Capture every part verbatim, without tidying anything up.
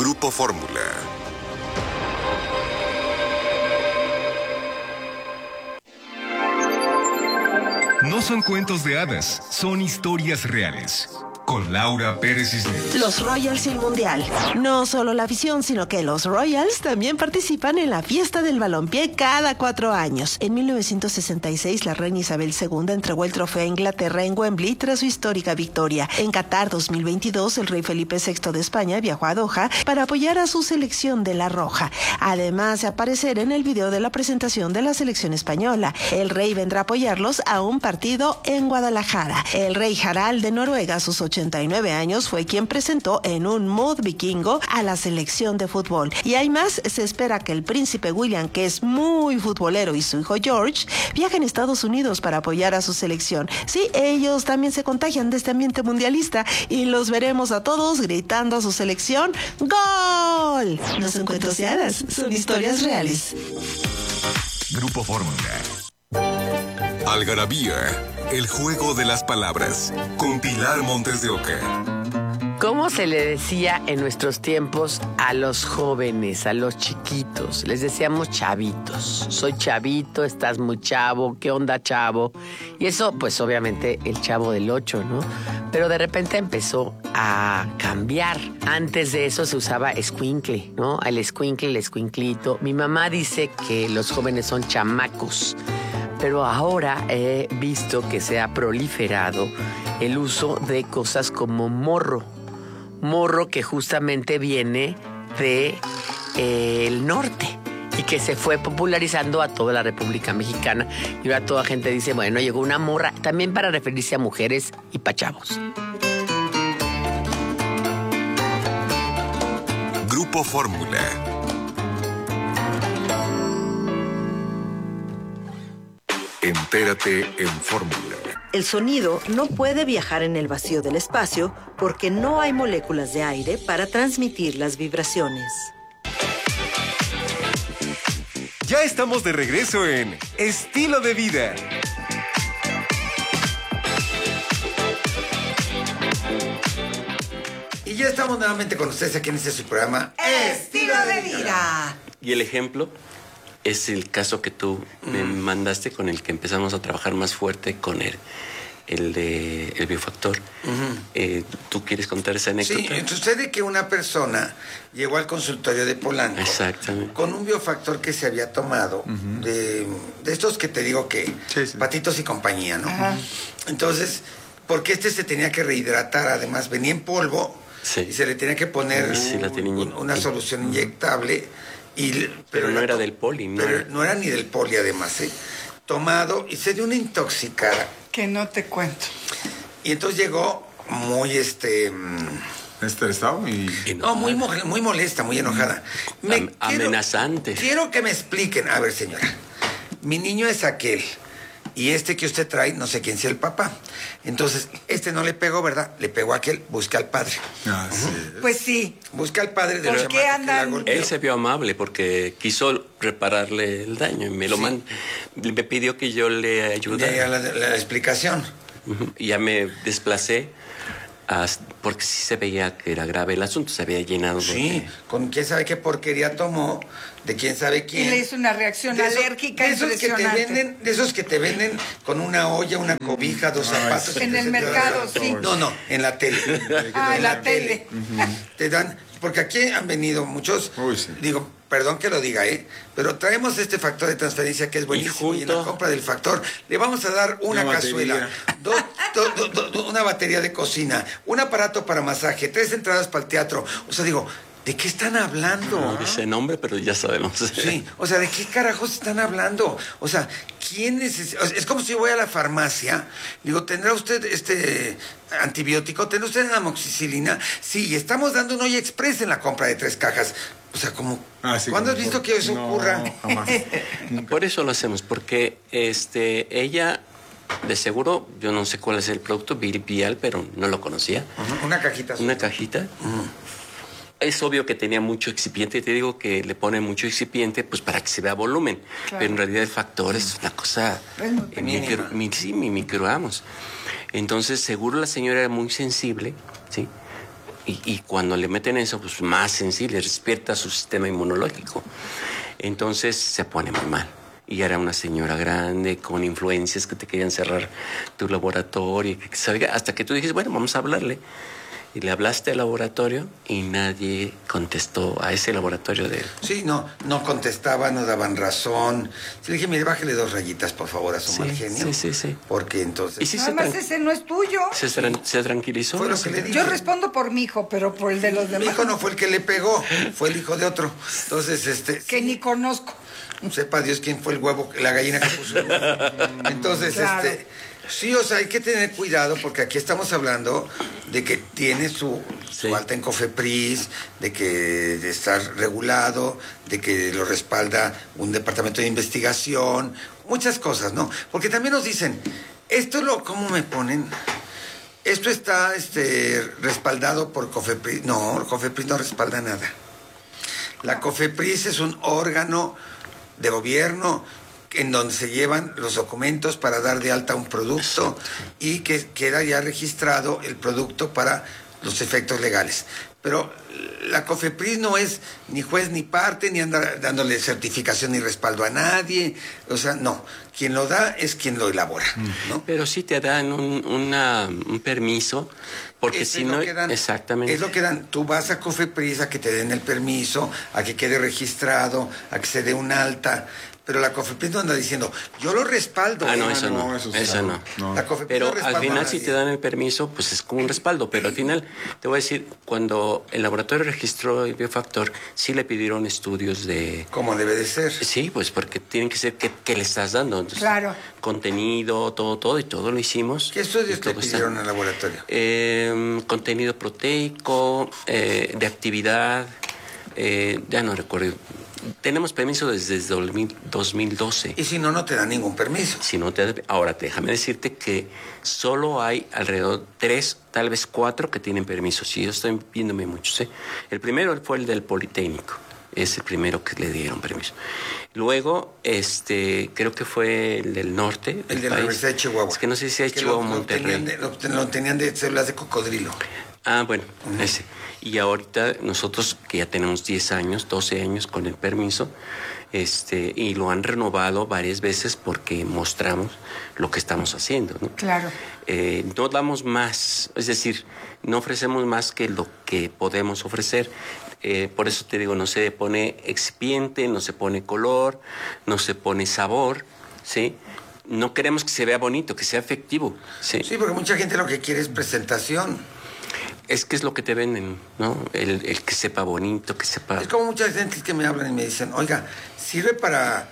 Grupo Fórmula. No son cuentos de hadas, son historias reales. Con Laura Pérez Cisneros. Los Royals y el Mundial. No solo la afición, sino que los Royals también participan en la fiesta del balompié cada cuatro años. En mil novecientos sesenta y seis, la reina Isabel segunda entregó el trofeo a Inglaterra en Wembley tras su histórica victoria. En Qatar dos mil veintidós, el rey Felipe sexto de España viajó a Doha para apoyar a su selección de la Roja. Además de aparecer en el video de la presentación de la selección española. El rey vendrá a apoyarlos a un partido en Guadalajara. El rey Harald de Noruega, a sus ochenta y nueve años, fue quien presentó en un mood vikingo a la selección de fútbol. Y hay más, se espera que el príncipe William, que es muy futbolero, y su hijo George viajen a Estados Unidos para apoyar a su selección. Sí, ellos también se contagian de este ambiente mundialista y los veremos a todos gritando a su selección ¡Gol! No son cuentos de hadas, son historias reales. Grupo Fórmula. Algarabía, el juego de las palabras, con Pilar Montes de Oca. ¿Cómo se le decía en nuestros tiempos a los jóvenes, a los chiquitos? Les decíamos chavitos. Soy chavito, estás muy chavo, ¿qué onda, chavo? Y eso, pues obviamente, el Chavo del Ocho, ¿no? Pero de repente empezó a cambiar. Antes de eso se usaba escuincle, ¿no? El escuincle, el escuinclito. Mi mamá dice que los jóvenes son chamacos. Pero ahora he visto que se ha proliferado el uso de cosas como morro. Morro que justamente viene de eh, el norte y que se fue popularizando a toda la República Mexicana. Y ahora toda gente dice, bueno, llegó una morra, también para referirse a mujeres y pachavos. Grupo Fórmula. Entérate en Fórmula. El sonido no puede viajar en el vacío del espacio porque no hay moléculas de aire para transmitir las vibraciones. Ya estamos de regreso en Estilo de Vida. Y ya estamos nuevamente con ustedes aquí en este su programa Estilo de Vida. Y el ejemplo es el caso que tú mm. me mandaste, con el que empezamos a trabajar más fuerte, con el, el de el biofactor. Uh-huh. eh, ¿Tú quieres contar esa anécdota? Sí, sucede que una persona llegó al consultorio de Polanco. Exactamente. Con un biofactor que se había tomado, uh-huh. de, de estos que te digo que, sí, sí. Patitos y compañía, ¿no? Uh-huh. Entonces, porque este se tenía que rehidratar, además venía en polvo, sí. Y se le tenía que poner sí, un, un, una solución inyectable. Y, pero, pero no era del poli, ¿no? Pero no era ni del poli, además, ¿eh? Tomado y se dio una intoxicada. Que no te cuento. Y entonces llegó muy, este... ¿Estresado? Y... No, muy, muy molesta, muy enojada. Me Am- amenazante. Quiero, quiero que me expliquen. A ver, señora. Mi niño es aquel. Y este que usted trae, no sé quién sea el papá. Entonces, este no le pegó, ¿verdad? Le pegó a aquel, busca al padre. Ah, sí. Uh-huh. Pues sí. Busca al padre de ¿Por qué andan? Él se vio amable porque quiso repararle el daño y me lo sí. mandó. Me pidió que yo le ayudara. La, la, la explicación. Uh-huh. Y ya me desplacé. Porque sí se veía que era grave el asunto, se había llenado. Sí, de... con quién sabe qué porquería tomó, de quién sabe quién. Y le hizo una reacción de eso, alérgica de esos que te venden, de esos que te venden con una olla, una cobija, dos zapatos. En el mercado, sí. No, no, en la tele. Ah, en la, la tele. tele. Uh-huh. Te dan, porque aquí han venido muchos, Uy, sí. digo, perdón que lo diga, ¿eh? Pero traemos este factor de transferencia que es buenísimo. Y, y en la compra del factor le vamos a dar una, una cazuela, do, do, do, do, una batería de cocina, un aparato para masaje, tres entradas para el teatro. O sea, digo, ¿de qué están hablando? No dice nombre, pero ya sabemos. Sí, o sea, ¿de qué carajos están hablando? O sea, ¿quién es? O sea, es como si yo voy a la farmacia, digo, ¿tendrá usted este antibiótico? ¿Tendrá usted amoxicilina? Sí, estamos dando un Hoy Express en la compra de tres cajas. O sea, como, ah, sí, ¿cuándo has visto por... que eso no, ocurra? Jamás. Por eso lo hacemos, porque este, ella, de seguro, yo no sé cuál es el producto, Viripial, pero no lo conocía. Uh-huh. Una cajita. Una cajita. Uh-huh. Es obvio que tenía mucho excipiente, te digo que le ponen mucho excipiente pues para que se vea volumen, claro. Pero en realidad el factor es una cosa, es micro, mi, sí, mi microamos. Entonces seguro la señora era muy sensible, ¿sí? Y, y cuando le meten eso, pues más sensible, despierta su sistema inmunológico. Entonces se pone muy mal. Y era una señora grande, con influencias que te querían cerrar tu laboratorio, que salga, hasta que tú dijiste, bueno, vamos a hablarle. Y le hablaste al laboratorio y nadie contestó a ese laboratorio de... Sí, no, no contestaban, no daban razón. Sí, le dije, mire, bájele dos rayitas, por favor, a su Sí, mal genio. sí, sí, sí. Porque entonces... ¿Y si se, Además, tran- ese no es tuyo. se, tran- se tranquilizó? Fue lo que le dije. Yo respondo por mi hijo, pero por el de los Mi demás. hijo no fue el que le pegó, fue el hijo de otro. Entonces, este... Que sí, ni conozco. sepa Dios quién fue el huevo, la gallina que puso el huevo. Entonces, Claro. este... Sí, o sea, hay que tener cuidado porque aquí estamos hablando de que tiene su, su Sí. alta en COFEPRIS, de que está regulado, de que lo respalda un departamento de investigación, muchas cosas, ¿no? Porque también nos dicen, esto lo, ¿cómo me ponen? Esto está este, respaldado por COFEPRIS. No, COFEPRIS no respalda nada. La COFEPRIS es un órgano de gobierno en donde se llevan los documentos para dar de alta un producto y que queda ya registrado el producto para los efectos legales. Pero la COFEPRIS no es ni juez ni parte, ni anda dándole certificación ni respaldo a nadie. O sea, no. Quien lo da es quien lo elabora, ¿no? Pero sí te dan un, una, un permiso, porque Eso si es lo no... que dan. Exactamente. Es lo que dan. Tú vas a COFEPRIS a que te den el permiso, a que quede registrado, a que se dé un alta. Pero la COFEPRIS no anda diciendo, yo lo respaldo. Ah, no, ¿eh? eso no, no, eso eso, sí. no. No. La COFEPRIS Pero no respalda al final a si nadie. te dan el permiso, pues es como un respaldo. Pero al final, te voy a decir, cuando el laboratorio registró el biofactor, sí le pidieron estudios de... Como debe de ser. Sí, pues porque tienen que ser que, que le estás dando. Entonces, Claro. Contenido, todo, todo, y todo lo hicimos. ¿Qué estudios Y te todo está. pidieron al laboratorio? Eh, contenido proteico, eh, de actividad, eh, ya no recuerdo. Tenemos permiso desde dos mil doce. Y si no, no te dan ningún permiso. Si no te, ahora déjame decirte que solo hay alrededor de tres, tal vez cuatro que tienen permiso. Sí, yo estoy viéndome muchos. ¿eh? El primero fue el del Politécnico. Es el primero que le dieron permiso. Luego, este, creo que fue el del norte. El del de la país. Universidad de Chihuahua. Es que no sé si hay Que Chihuahua o lo, lo Monterrey. tenían de, lo, lo tenían de células de cocodrilo. Ah, bueno, ese. Y ahorita nosotros que ya tenemos diez años, doce años con el permiso, este, y lo han renovado varias veces porque mostramos lo que estamos haciendo, ¿no? Claro. Eh, no damos más, es decir, no ofrecemos más que lo que podemos ofrecer. Eh, por eso te digo, no se pone excipiente, no se pone color, no se pone sabor, ¿sí? No queremos que se vea bonito, que sea efectivo, ¿sí? Sí, porque mucha gente lo que quiere es presentación. Es que es lo que te venden, ¿no? El, el que sepa bonito, que sepa... Es como muchas gentes que me hablan y me dicen, oiga, ¿sirve para...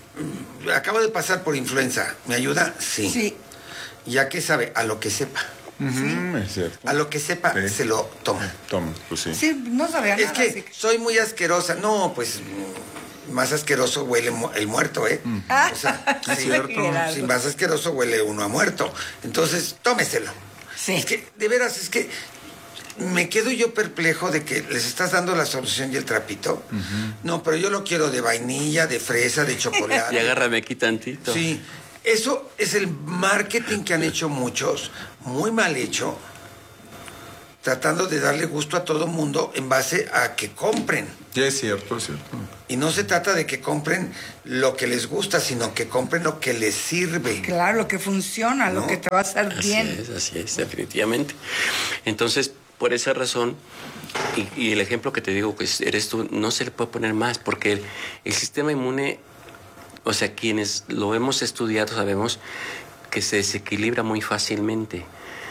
mm, acabo de pasar por influenza, ¿me ayuda? Sí. Sí. ¿Ya qué sabe? A lo que sepa. Ujú, es cierto. A lo que sepa, Sí. se lo toma. Toma, pues sí. Sí, no sabía Es nada. que así que- soy muy asquerosa. No, pues mm, más asqueroso huele mu- el muerto, ¿eh? Ah, O sea, es sí, cierto. Gerardo. si más asqueroso huele uno a muerto. Entonces, tómeselo. Sí. Es que, de veras, es que me quedo yo perplejo de que les estás dando la solución y el trapito. No, pero yo lo quiero de vainilla, de fresa, de chocolate. Y agárrame aquí tantito. Sí, eso es el marketing que han hecho muchos, muy mal hecho, tratando de darle gusto a todo mundo en base a que compren. Sí, es cierto, es cierto. Y no se trata de que compren lo que les gusta, sino que compren lo que les sirve. Claro, lo que funciona, ¿No? lo que te va a hacer Así bien. es, así es, definitivamente. Entonces, por esa razón, y, y el ejemplo que te digo que eres tú, no se le puede poner más, porque el, el sistema inmune, o sea, quienes lo hemos estudiado sabemos que se desequilibra muy fácilmente.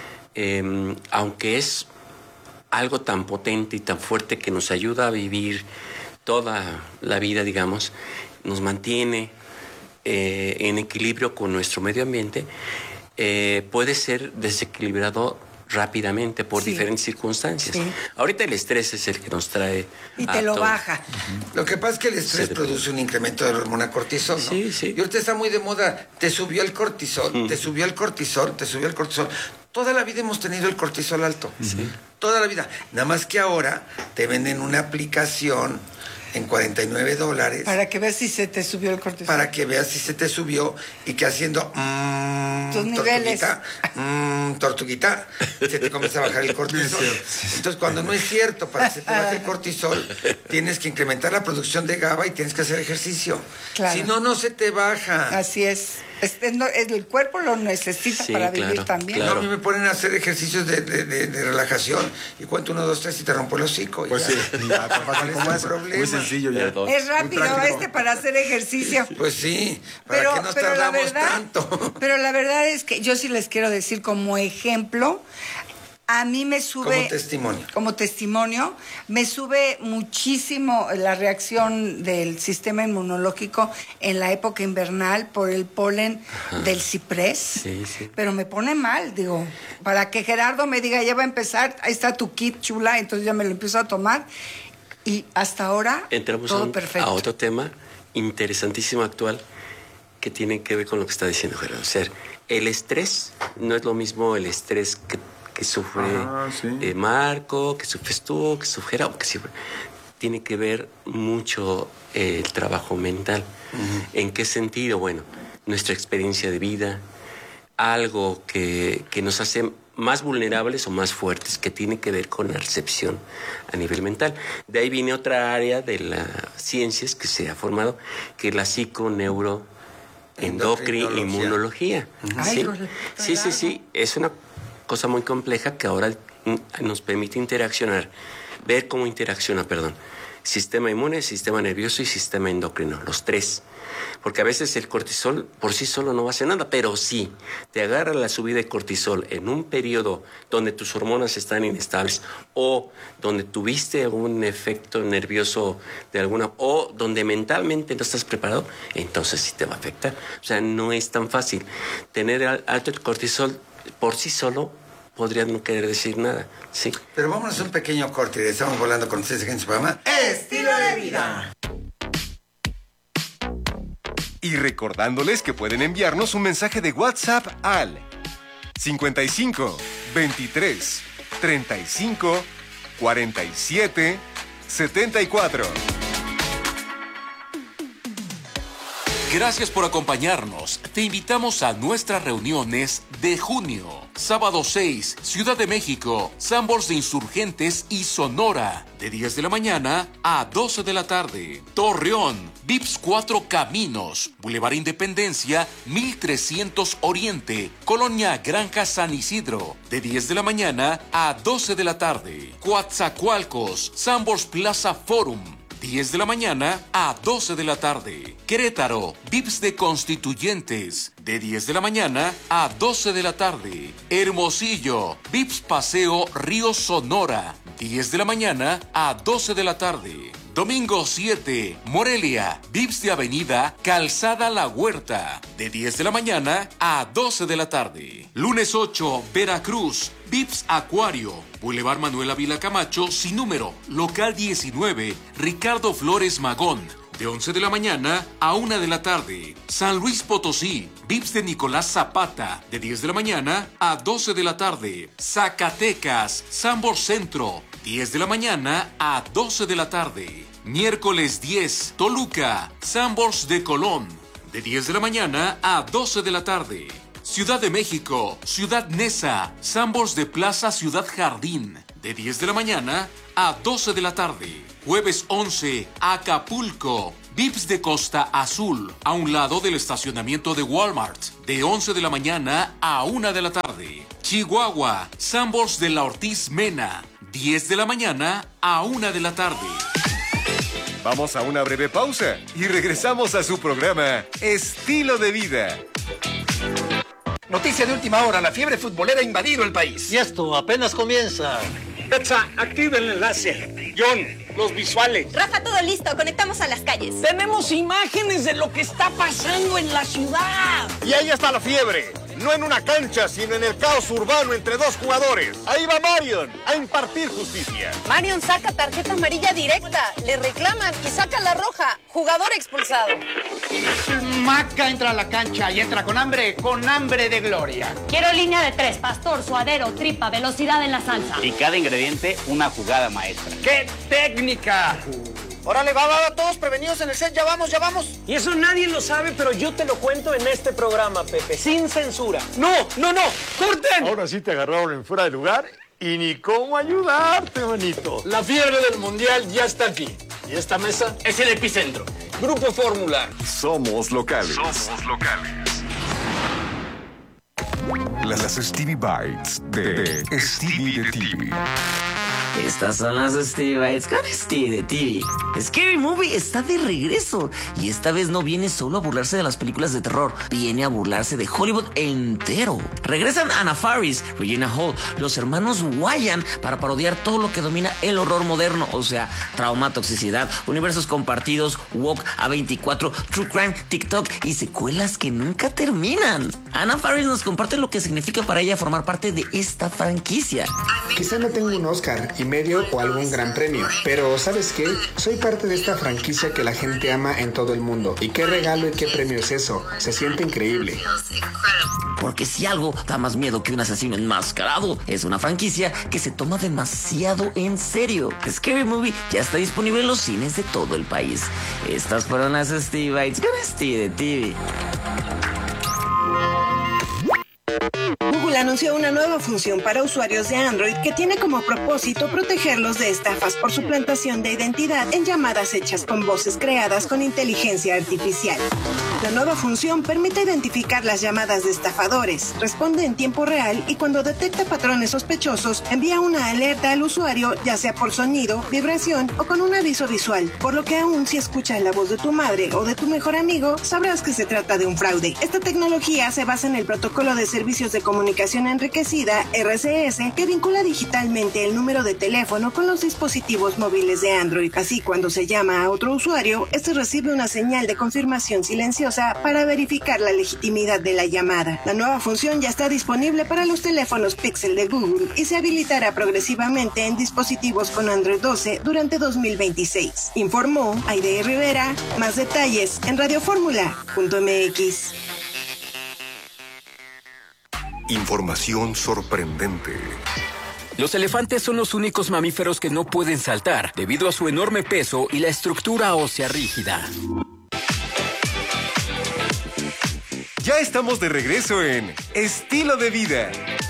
Eh, aunque es algo tan potente y tan fuerte que nos ayuda a vivir toda la vida, digamos, nos mantiene eh, en equilibrio con nuestro medio ambiente, eh, puede ser desequilibrado rápidamente por Sí. diferentes circunstancias. Sí. Ahorita el estrés es el que nos trae Y a te lo todo. baja. Lo que pasa es que el estrés Sí. produce un incremento de la hormona cortisol, ¿no? Sí, sí. Y ahorita está muy de moda, te subió el cortisol, te subió el cortisol, te subió el cortisol. Toda la vida hemos tenido el cortisol alto. Toda la vida. Nada más que ahora te venden una aplicación en cuarenta y nueve dólares. Para que veas si se te subió el cortisol. Para que veas si se te subió y que haciendo mmm, tus niveles. Tortuguita, mmm, tortuguita, se te comienza a bajar el cortisol. Entonces, cuando no es cierto, para que se te baje el cortisol, tienes que incrementar la producción de GABA y tienes que hacer ejercicio. Claro. Si no, no se te baja. Así es. Este, no, el cuerpo lo necesita Sí, para claro, vivir también. claro. No, a mí me ponen a hacer ejercicios de, de, de, de relajación y cuento uno, dos, tres y te rompo el hocico. Y Pues ya. sí, ya, tan fácil ¿Cuál como es el eso. problema? Muy sencillo ya. Perdón. Es rápido práctico. este para hacer ejercicio. Pues sí, para Pero, que nos pero la tardamos verdad, tanto. pero la verdad es que yo sí les quiero decir como ejemplo, a mí me sube... Como testimonio. Como testimonio, me sube muchísimo la reacción del sistema inmunológico en la época invernal por el polen Ajá. del ciprés. Sí, sí. Pero me pone mal, digo, para que Gerardo me diga, ya va a empezar, ahí está tu kit chula, entonces ya me lo empiezo a tomar. Y hasta ahora, Entramos todo a, un- perfecto. a otro tema interesantísimo actual que tiene que ver con lo que está diciendo Gerardo. O sea, el estrés no es lo mismo el estrés que, que sufre Ah, sí. eh, Marco, que sufres tú, que sufre Gerardo, que sufre. Tiene que ver mucho eh, el trabajo mental. Uh-huh. ¿En qué sentido? Bueno, nuestra experiencia de vida, algo que, que nos hace más vulnerables o más fuertes, que tiene que ver con la recepción a nivel mental. De ahí viene otra área de las ciencias que se ha formado, que es la psiconeuroendocrinología, inmunología. Ay, ¿Sí? híjole, sí, sí, sí, es una cosa muy compleja que ahora nos permite interaccionar, ver cómo interacciona, perdón, sistema inmune, sistema nervioso y sistema endocrino, los tres. Porque a veces el cortisol por sí solo no va a hacer nada, pero sí, te agarra la subida de cortisol en un periodo donde tus hormonas están inestables o donde tuviste un efecto nervioso de alguna, o donde mentalmente no estás preparado, entonces sí te va a afectar. O sea, no es tan fácil. Tener alto cortisol por sí solo podría no querer decir nada, ¿sí? Pero vámonos a un pequeño corte. Estamos volando con ustedes aquí en su programa Estilo de vida. Y recordándoles que pueden enviarnos un mensaje de WhatsApp al cincuenta y cinco, veintitrés, treinta y cinco, cuarenta y siete, setenta y cuatro. Gracias por acompañarnos. Te invitamos a nuestras reuniones de junio. Sábado seis, Ciudad de México, Sanborns de Insurgentes y Sonora. De diez de la mañana a doce de la tarde. Torreón, Vips Cuatro Caminos, Boulevard Independencia, mil trescientos Oriente, Colonia Granja San Isidro. De diez de la mañana a doce de la tarde. Coatzacoalcos, Sanborns Plaza Forum. diez de la mañana a doce de la tarde. Querétaro, Vips de Constituyentes, de diez de la mañana a doce de la tarde. Hermosillo, Vips Paseo Río Sonora, diez de la mañana a doce de la tarde. Domingo siete, Morelia, Vips de Avenida Calzada La Huerta, de diez de la mañana a doce de la tarde. Lunes ocho, Veracruz, Vips Acuario, Boulevard Manuel Ávila Camacho, sin número, local diecinueve, Ricardo Flores Magón, de once de la mañana a una de la tarde. San Luis Potosí, Vips de Nicolás Zapata, de diez de la mañana a doce de la tarde. Zacatecas, Sanborns Centro, diez de la mañana a doce de la tarde. Miércoles diez, Toluca, Sanborns de Colón, de diez de la mañana a doce de la tarde. Ciudad de México, Ciudad Neza, Sanborns de Plaza Ciudad Jardín, de diez de la mañana a doce de la tarde. Jueves once, Acapulco, Vips de Costa Azul, a un lado del estacionamiento de Walmart, de once de la mañana a una de la tarde. Chihuahua, Sanborns de la Ortiz Mena, diez de la mañana a una de la tarde. Vamos a una breve pausa y regresamos a su programa Estilo de Vida. Noticia de última hora, la fiebre futbolera ha invadido el país. Y esto apenas comienza. Petsa, activa el enlace. John, los visuales. Rafa, todo listo, conectamos a las calles. Tenemos imágenes de lo que está pasando en la ciudad. Y ahí está la fiebre. No en una cancha, sino en el caos urbano entre dos jugadores. Ahí va Marion a impartir justicia. Marion saca tarjeta amarilla directa, le reclaman y saca la roja. Jugador expulsado. Maca entra a la cancha y entra con hambre, con hambre de gloria. Quiero línea de tres, pastor, suadero, tripa, velocidad en la salsa. Y cada ingrediente una jugada maestra. ¡Qué técnica! Órale, va, va, va, todos prevenidos en el set, ya vamos, ya vamos. Y eso nadie lo sabe, pero yo te lo cuento en este programa, Pepe, sin censura. No, no, no, corten. Ahora sí te agarraron en fuera de lugar y ni cómo ayudarte, manito. La fiebre del mundial ya está aquí. Y esta mesa es el epicentro. Grupo Fórmula. Somos locales. Somos locales. Las Stevie Bites de, de Stevie de T V. Estas son las Stevie Bites con Stevie de T V. Scary Movie está de regreso y esta vez no viene solo a burlarse de las películas de terror, viene a burlarse de Hollywood entero. Regresan Anna Faris, Regina Hall, los hermanos Wyan para parodiar todo lo que domina el horror moderno, o sea, trauma, toxicidad, universos compartidos, woke, A veinticuatro, true crime, TikTok y secuelas que nunca terminan. Anna Faris nos comparte lo que significa para ella formar parte de esta franquicia. Quizá no tengo un Oscar y medio o algún gran premio, pero ¿sabes qué? Soy parte de esta franquicia que la gente ama en todo el mundo. ¿Y qué regalo y qué premio es eso? Se siente increíble. Porque si algo da más miedo que un asesino enmascarado, es una franquicia que se toma demasiado en serio. Scary Movie ya está disponible en los cines de todo el país. Estas fueron las Stevie Bites con Stevie de T V. Google anunció una nueva función para usuarios de Android que tiene como propósito protegerlos de estafas por suplantación de identidad en llamadas hechas con voces creadas con inteligencia artificial. La nueva función permite identificar las llamadas de estafadores, responde en tiempo real y cuando detecta patrones sospechosos envía una alerta al usuario, ya sea por sonido, vibración o con un aviso visual, por lo que aún si escuchas la voz de tu madre o de tu mejor amigo, sabrás que se trata de un fraude. Esta tecnología se basa en el protocolo de servicios de comunicación enriquecida, R C S, que vincula digitalmente el número de teléfono con los dispositivos móviles de Android. Así, cuando se llama a otro usuario, este recibe una señal de confirmación silenciosa para verificar la legitimidad de la llamada. La nueva función ya está disponible para los teléfonos Pixel de Google y se habilitará progresivamente en dispositivos con Android doce durante dos mil veintiséis. Informó Aide Rivera. Más detalles en radioformula punto m x. Información sorprendente. Los elefantes son los únicos mamíferos que no pueden saltar debido a su enorme peso y la estructura ósea rígida. Ya estamos de regreso en Estilo de Vida.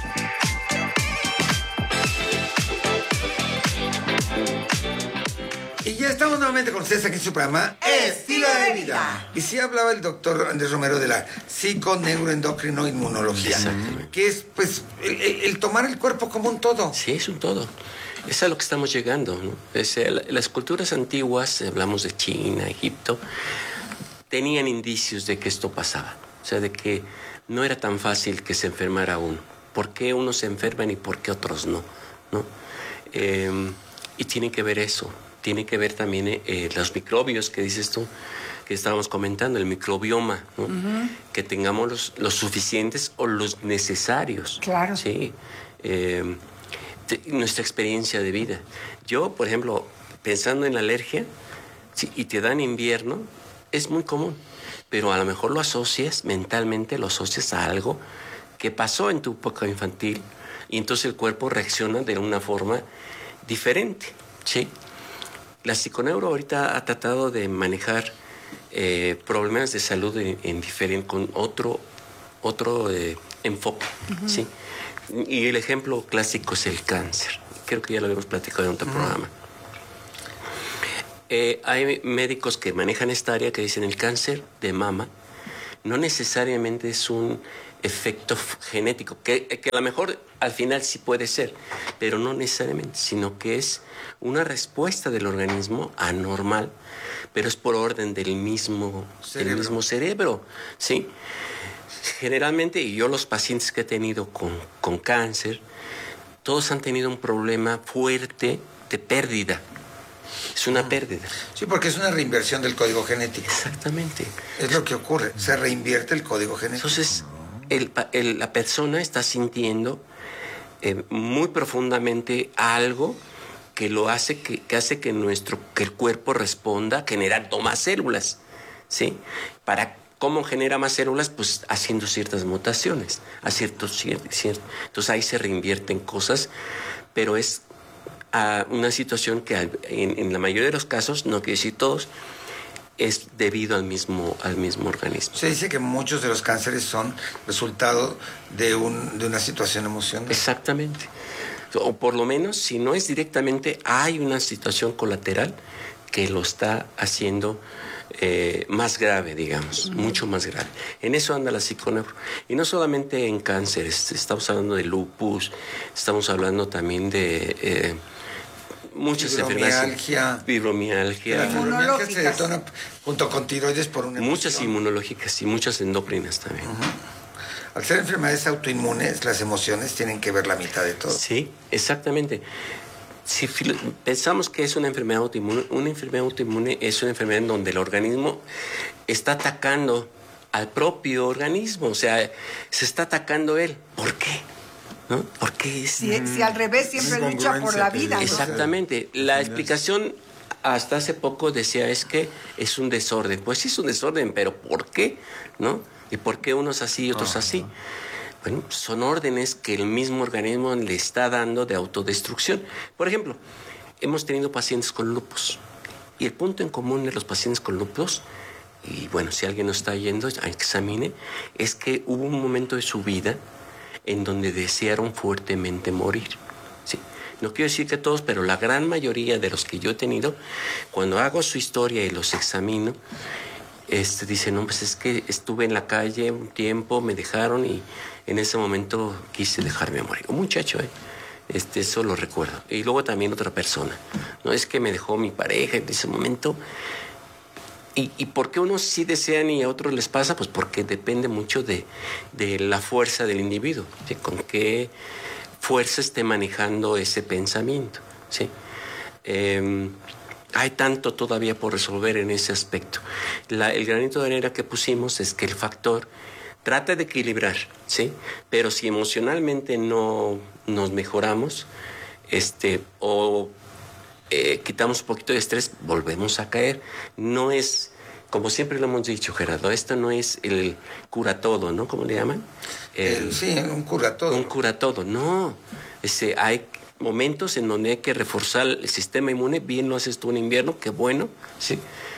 Y ya estamos nuevamente con ustedes aquí en su programa Estilo de Vida. Y sí hablaba el doctor Andrés Romero de la psiconeuroendocrinoinmunología, que es pues el, el tomar el cuerpo como un todo. Sí, es un todo. Es a lo que estamos llegando, ¿no? Es, el, las culturas antiguas, hablamos de China, Egipto, tenían indicios de que esto pasaba. O sea, de que no era tan fácil que se enfermara uno. ¿Por qué unos se enferman y por qué otros no? ¿No? Eh, y tiene que ver eso. Tiene que ver también eh, los microbios que dices tú, que estábamos comentando, el microbioma, ¿no? Uh-huh. Que tengamos los, los suficientes o los necesarios. Claro. Sí. Eh, te, nuestra experiencia de vida. Yo, por ejemplo, pensando en la alergia, sí, y te da en invierno, es muy común. Pero a lo mejor lo asocias, mentalmente lo asocias a algo que pasó en tu época infantil y entonces el cuerpo reacciona de una forma diferente, ¿sí? La psiconeuro ahorita ha tratado de manejar eh, problemas de salud en, en diferente, con otro, otro eh, enfoque, uh-huh. ¿sí? Y el ejemplo clásico es el cáncer. Creo que ya lo habíamos platicado en otro uh-huh. programa. Eh, hay médicos que manejan esta área que dicen el cáncer de mama no necesariamente es un efecto genético, que, que a lo mejor al final sí puede ser, pero no necesariamente, sino que es una respuesta del organismo anormal, pero es por orden del mismo cerebro, del mismo cerebro, ¿sí? Generalmente, y yo los pacientes que he tenido con, con cáncer, todos han tenido un problema fuerte de pérdida. Es una pérdida. Sí, porque es una reinversión del código genético. Exactamente. Es lo que ocurre, se reinvierte el código genético. Entonces, el, el, la persona está sintiendo eh, muy profundamente algo que lo hace que, que hace que nuestro que el cuerpo responda generando más células, ¿sí? Para cómo genera más células, pues haciendo ciertas mutaciones, a ciertos ciertos, entonces ahí se reinvierten cosas, pero es a una situación que en, en la mayoría de los casos, no quiero decir todos, es debido al mismo, al mismo organismo. Se dice que muchos de los cánceres son resultado de, un, de una situación emocional. Exactamente. O por lo menos, si no es directamente, hay una situación colateral que lo está haciendo eh, más grave, digamos, uh-huh. mucho más grave. En eso anda la psiconeuro. Y no solamente en cánceres, estamos hablando de lupus, estamos hablando también de eh, muchas enfermedades. Fibromialgia. La fibromialgia se detona junto con tiroides por una Muchas emoción. Inmunológicas y muchas endocrinas también. Uh-huh. Al ser enfermedades autoinmunes, las emociones tienen que ver la mitad de todo. Sí, exactamente. Si pensamos que es una enfermedad autoinmune, una enfermedad autoinmune es una enfermedad en donde el organismo está atacando al propio organismo, o sea, se está atacando él. ¿Por qué? ¿No? ¿Por qué es? Si, si al revés siempre lucha por la vida. Exactamente. La explicación hasta hace poco decía es que es un desorden. Pues sí es un desorden, pero ¿por qué? ¿No? ¿Y por qué unos así y otros así? Bueno, son órdenes que el mismo organismo le está dando de autodestrucción. Por ejemplo, hemos tenido pacientes con lupus. Y el punto en común de los pacientes con lupus, y bueno, si alguien nos está yendo, examine, es que hubo un momento de su vida en donde desearon fuertemente morir. ¿Sí? No quiero decir que todos, pero la gran mayoría de los que yo he tenido, cuando hago su historia y los examino, este, dicen, no, pues es que estuve en la calle un tiempo, me dejaron y en ese momento quise dejarme morir. Un muchacho, ¿eh? Este, eso lo recuerdo. Y luego también otra persona. No es que me dejó mi pareja en ese momento. ¿Y, y por qué unos sí desean y a otros les pasa? Pues porque depende mucho de, de la fuerza del individuo, de con qué fuerza esté manejando ese pensamiento, ¿sí? Eh, hay tanto todavía por resolver en ese aspecto. La, el granito de arena que pusimos es que el factor trata de equilibrar, ¿sí? Pero si emocionalmente no nos mejoramos, este, o eh, quitamos un poquito de estrés, volvemos a caer. No es, como siempre lo hemos dicho, Gerardo, esto no es el cura todo, ¿no? ¿Cómo le llaman? El, sí, un cura todo. Un cura todo, no. Ese, hay momentos en donde hay que reforzar el sistema inmune. Bien lo haces tú en invierno, qué bueno, ¿sí?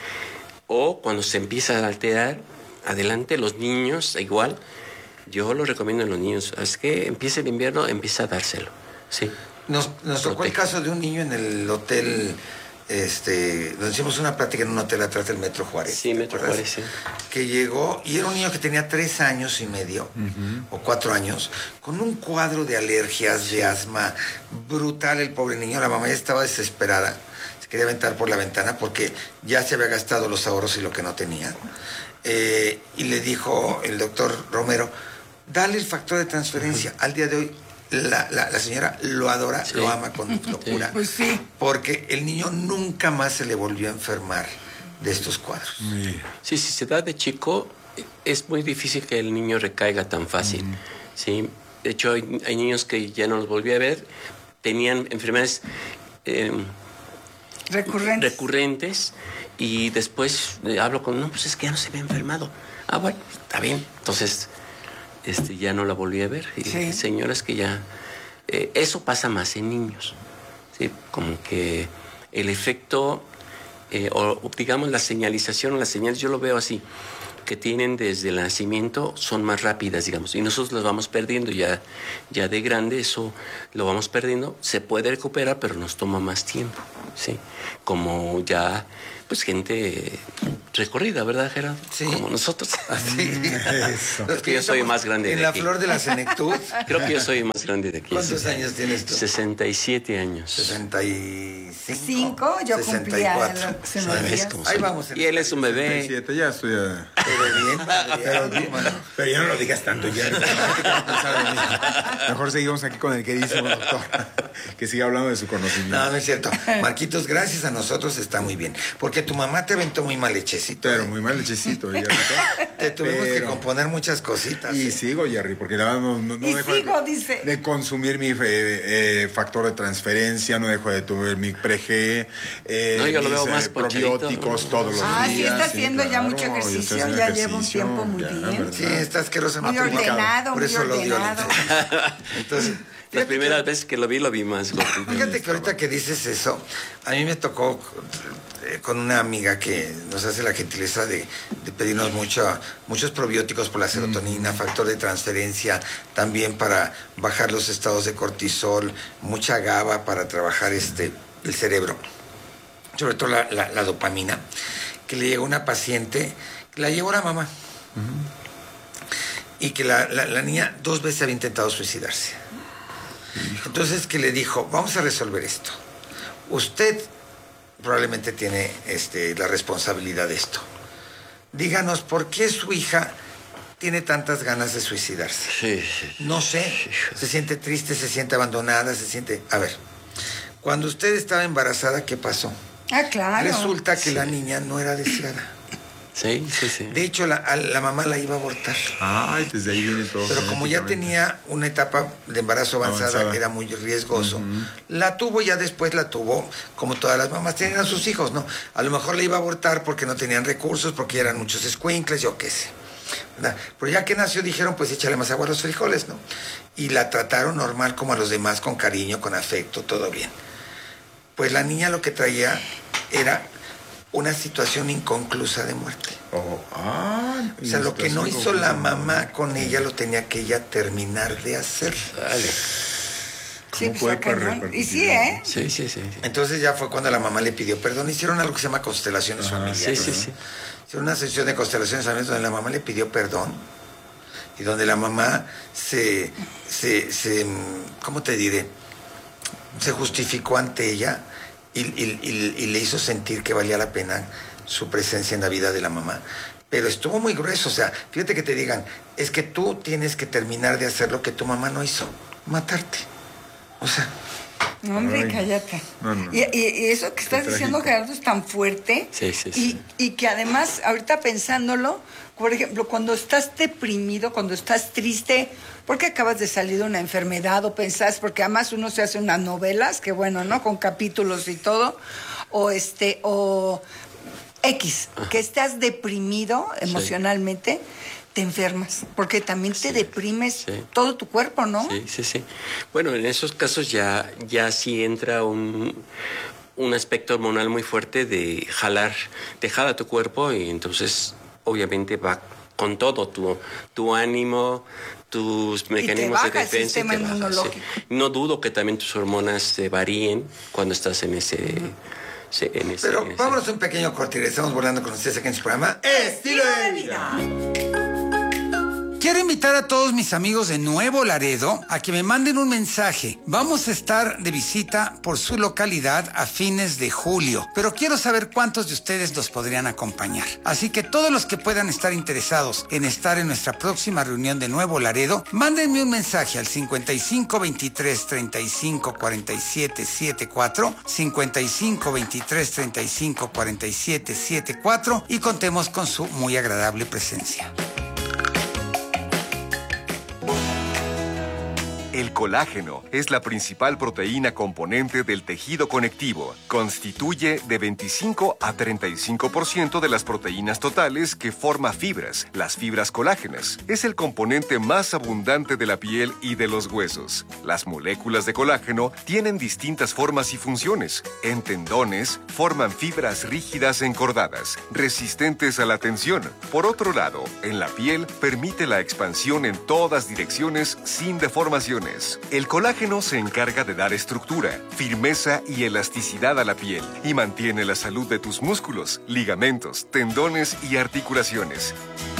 O cuando se empieza a alterar, adelante, los niños, igual, yo lo recomiendo a los niños, es que empiece el invierno, empieza a dárselo, ¿sí? Nos, nos tocó el caso de un niño en el hotel, este, donde hicimos una plática en un hotel atrás del Metro Juárez. Sí, Metro Juárez, sí. Que llegó, y era un niño que tenía tres años y medio, uh-huh. o cuatro años, con un cuadro de alergias, sí. de asma, brutal el pobre niño, la mamá ya estaba desesperada, se quería aventar por la ventana porque ya se había gastado los ahorros y lo que no tenía. Eh, y le dijo el doctor Romero, dale el factor de transferencia. Al día de hoy, la, la, la señora lo adora, sí. lo ama con locura. Sí. Pues sí. Porque el niño nunca más se le volvió a enfermar de estos cuadros. Sí, si se da de chico, es muy difícil que el niño recaiga tan fácil. Mm. ¿Sí? De hecho, hay, hay niños que ya no los volví a ver, tenían enfermedades eh, recurrentes. recurrentes. Y después eh, hablo con, no, pues es que ya no se me ha enfermado. Ah, bueno, está bien. Entonces, este, ya no la volví a ver. Y sí. señoras que ya... Eh, eso pasa más en niños. ¿Sí? Como que el efecto, eh, o digamos la señalización o las señales, yo lo veo así, que tienen desde el nacimiento son más rápidas, digamos. Y nosotros las vamos perdiendo ya, ya de grande, eso lo vamos perdiendo. Se puede recuperar, pero nos toma más tiempo, ¿sí? Como ya... pues gente recorrida, ¿verdad, Gerardo? Sí. Como nosotros. Así. Eso. Creo que yo soy más grande en de la aquí. En la flor de la senectud. Creo que yo soy más grande de aquí. ¿Cuántos sí. años tienes tú? sesenta y siete años. sesenta y cinco. Yo cumplía. Ahí vamos. Y él es un bebé. sesenta y siete, ya estoy... A... Pero bien, pero, bien. Pero ya no lo digas tanto. Ya. Mejor seguimos aquí con el queridísimo doctor. Que siga hablando de su conocimiento. No, no es cierto. Marquitos, gracias a nosotros está muy bien. Porque tu mamá te aventó muy mal lechecito. Pero ¿eh? muy mal lechecito. Ya, te tuvimos pero... que componer muchas cositas. Y ¿eh? sigo, Jerry, porque la verdad no, no, no y dejo sigo, de, dice. de consumir mi eh, eh, factor de transferencia, no dejo de tomar mi pre-G, eh, no, yo mis lo veo más eh, probióticos todos los ah, días. Ah, sí, está haciendo sí, ya claro, mucho ejercicio, ya ejercicio, lleva un tiempo muy ya, bien. Sí, está asqueroso. Muy ordenado, Por muy eso ordenado. lo Entonces, Las primeras que, veces que lo vi, lo vi más gordito. Fíjate que ahorita que dices eso, a mí me tocó eh, con una amiga que nos hace la gentileza de, de pedirnos mucho, muchos probióticos por la serotonina, mm. factor de transferencia, también para bajar los estados de cortisol, mucha GABA para trabajar este, el cerebro, sobre todo la, la, la dopamina, que le llegó una paciente, la llevó la mamá, mm. y que la, la, la niña dos veces había intentado suicidarse. Entonces que le dijo, vamos a resolver esto. Usted probablemente tiene este, la responsabilidad de esto. Díganos, ¿por qué su hija tiene tantas ganas de suicidarse? Sí, sí. No sé, se siente triste, se siente abandonada, se siente... A ver, cuando usted estaba embarazada, ¿qué pasó? Ah, claro. Resulta que sí. la niña no era deseada. Sí, sí, sí. De hecho, la, a la mamá la iba a abortar. Ay, desde ahí viene todo. Pero como ya tenía una etapa de embarazo avanzada, avanzada. Era muy riesgoso. Uh-huh. La tuvo, ya después la tuvo, como todas las mamás tenían a sus hijos, ¿no? A lo mejor la iba a abortar porque no tenían recursos, porque eran muchos escuincles, yo qué sé. ¿Verdad? Pero ya que nació dijeron, pues échale más agua a los frijoles, ¿no? Y la trataron normal como a los demás, con cariño, con afecto, todo bien. Pues la niña lo que traía era una situación inconclusa de muerte. Oh, ah, o sea, lo que no hizo la mamá con ella lo tenía que ella terminar de hacer. Dale. Sí, pues, no? Y sí, ¿eh? Sí, sí, sí, sí. Entonces ya fue cuando la mamá le pidió perdón. Hicieron algo que se llama constelaciones Ajá, familiares. Sí, sí, sí. Hicieron una sesión de constelaciones familiares donde la mamá le pidió perdón y donde la mamá se, se, se ¿cómo te diré? Se justificó ante ella. Y, y, y, y le hizo sentir que valía la pena su presencia en la vida de la mamá. Pero estuvo muy grueso, o sea, fíjate que te digan, es que tú tienes que terminar de hacer lo que tu mamá no hizo, matarte. O sea... No, hombre, ay, cállate. No, no. Y, y, y eso que estás diciendo, Gerardo, es tan fuerte. Sí, sí, sí. Y, y que además, ahorita pensándolo, por ejemplo, cuando estás deprimido, cuando estás triste, porque acabas de salir de una enfermedad o pensás, porque además uno se hace unas novelas, que bueno, ¿no? Con capítulos y todo, o este, o X, Ajá. que estás deprimido emocionalmente, sí. te enfermas, porque también te sí, deprimes sí. todo tu cuerpo, ¿no? Sí, sí, sí. Bueno, en esos casos ya, ya sí entra un, un aspecto hormonal muy fuerte de jalar, de jala tu cuerpo y entonces obviamente va con todo, tu, tu ánimo, tus mecanismos de defensa. El sistema inmunológico. Sí. No dudo que también tus hormonas se varíen cuando estás en ese... Sí, en ese Pero en ese... vámonos un pequeño corte y estamos volando con ustedes aquí en su programa Estilo de Vida. Quiero invitar a todos mis amigos de Nuevo Laredo a que me manden un mensaje. Vamos a estar de visita por su localidad a fines de julio, pero quiero saber cuántos de ustedes nos podrían acompañar. Así que todos los que puedan estar interesados en estar en nuestra próxima reunión de Nuevo Laredo, mándenme un mensaje al cincuenta y cinco veintitrés treinta y cinco cuarenta y siete setenta y cuatro, cincuenta y cinco veintitrés treinta y cinco cuarenta y siete setenta y cuatro y contemos con su muy agradable presencia. El colágeno es la principal proteína componente del tejido conectivo. Constituye de veinticinco a treinta y cinco por ciento de las proteínas totales que forma fibras, las fibras colágenas. Es el componente más abundante de la piel y de los huesos. Las moléculas de colágeno tienen distintas formas y funciones. En tendones, forman fibras rígidas encordadas, resistentes a la tensión. Por otro lado, en la piel, permite la expansión en todas direcciones sin deformaciones. El colágeno se encarga de dar estructura, firmeza y elasticidad a la piel y mantiene la salud de tus músculos, ligamentos, tendones y articulaciones.